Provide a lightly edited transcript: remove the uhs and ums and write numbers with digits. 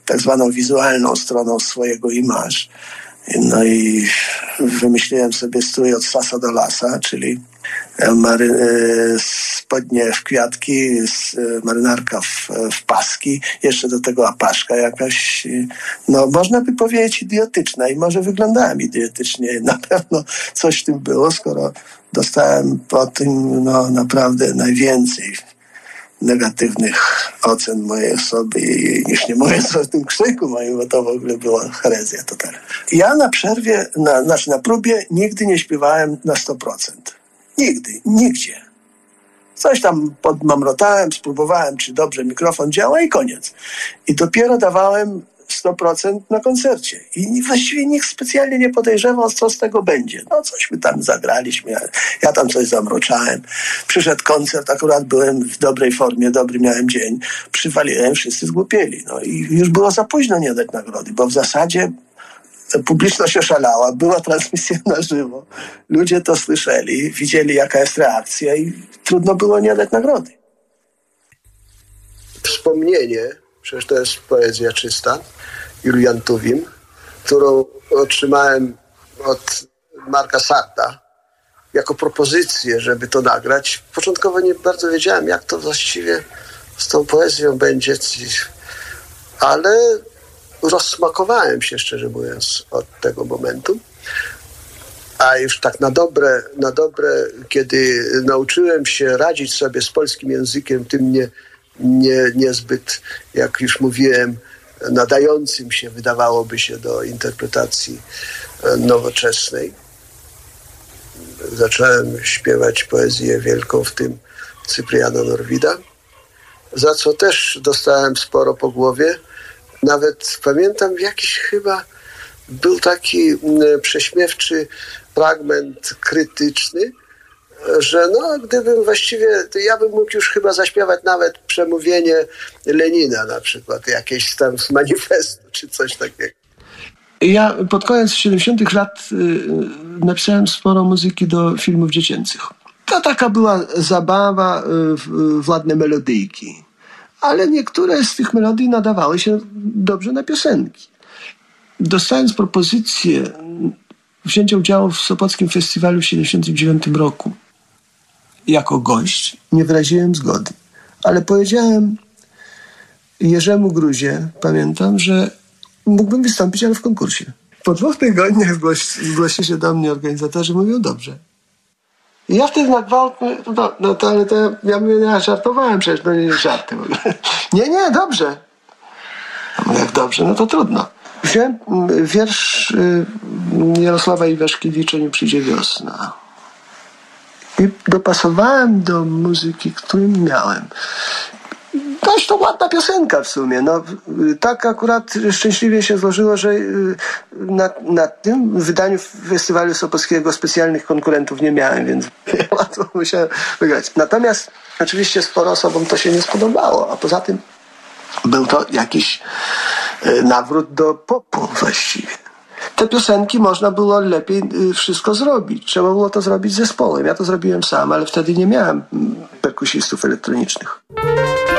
tak zwaną wizualną stroną swojego image. No i wymyśliłem sobie strój od sasa do lasa, czyli spodnie w kwiatki, marynarka w paski, jeszcze do tego apaszka jakaś, no można by powiedzieć idiotyczna i może wyglądałem idiotycznie. Na pewno coś w tym było, skoro dostałem po tym no naprawdę najwięcej negatywnych ocen mojej osoby niż nie mówiąc o tym krzyku moim, bo to w ogóle była herezja totalna. Ja na przerwie, na próbie nigdy nie śpiewałem na 100%. Nigdy, nigdzie. Coś tam podmamrotałem, spróbowałem, czy dobrze mikrofon działa i koniec. I dopiero dawałem 100% na koncercie. I właściwie nikt specjalnie nie podejrzewał, co z tego będzie. No coś my tam zagraliśmy, ja tam coś zamroczałem. Przyszedł koncert, akurat byłem w dobrej formie, dobry miałem dzień. Przywaliłem, wszyscy zgłupieli. No i już było za późno nie dać nagrody, bo w zasadzie publiczność oszalała, była transmisja na żywo. Ludzie to słyszeli, widzieli jaka jest reakcja i trudno było nie dać nagrody. Wspomnienie, przecież to jest poezja czysta, Julian Tuwim, którą otrzymałem od Marka Sarta jako propozycję, żeby to nagrać. Początkowo nie bardzo wiedziałem, jak to właściwie z tą poezją będzie, ale rozsmakowałem się, szczerze mówiąc, od tego momentu. A już tak na dobre, kiedy nauczyłem się radzić sobie z polskim językiem, tym niezbyt, jak już mówiłem, nadającym się, wydawałoby się, do interpretacji nowoczesnej. Zacząłem śpiewać poezję wielką, w tym Cypriana Norwida, za co też dostałem sporo po głowie. Nawet pamiętam, jakiś chyba był taki prześmiewczy fragment krytyczny, że no, gdybym właściwie, to ja bym mógł już chyba zaśpiewać nawet przemówienie Lenina na przykład, jakieś tam z manifestu, czy coś takiego. Ja pod koniec 70. lat napisałem sporo muzyki do filmów dziecięcych. To taka była zabawa w ładne melodyjki. Ale niektóre z tych melodii nadawały się dobrze na piosenki. Dostając propozycję wzięcia udziału w Sopockim Festiwalu w 1979 roku jako gość, nie wyraziłem zgody. Ale powiedziałem Jerzemu Gruzie, pamiętam, że mógłbym wystąpić, ale w konkursie. Po 2 tygodniach zgłosili się do mnie organizatorzy, mówią dobrze. I ja wtedy na gwałt, ja żartowałem przecież, no nie żarty w ogóle. Nie, dobrze. A mówię, jak dobrze, no to trudno. Wziąłem wiersz Jarosława Iwaszkiewicza Nie przyjdzie wiosna. I dopasowałem do muzyki, którą miałem. Dość to ładna piosenka w sumie. No, tak akurat szczęśliwie się złożyło, że na tym wydaniu Festiwalu Sopockiego specjalnych konkurentów nie miałem, więc łatwo musiałem wygrać. Natomiast oczywiście sporo osobom to się nie spodobało, a poza tym był to jakiś nawrót do popu właściwie. Te piosenki można było lepiej wszystko zrobić. Trzeba było to zrobić zespołem. Ja to zrobiłem sam, ale wtedy nie miałem perkusistów elektronicznych.